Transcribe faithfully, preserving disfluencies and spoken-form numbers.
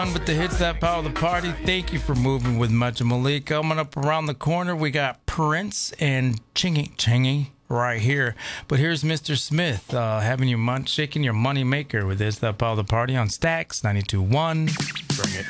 With the hits that power the party. Thank you for moving with Much Malik. Coming up around the corner, we got Prince and Chingy Chingy right here. But here's Mister Smith uh, having you munch, shaking your money maker with this that power the party on Stacks ninety-two point one. Bring it.